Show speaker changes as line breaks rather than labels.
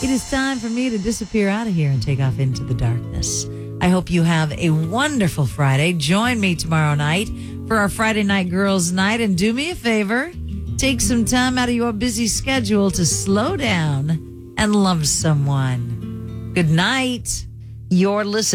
It is time for me to disappear out of here and take off into the darkness. I hope you have a wonderful Friday. Join me tomorrow night for our Friday Night Girls Night. And do me a favor, take some time out of your busy schedule to slow down and love someone. Good night. You're listening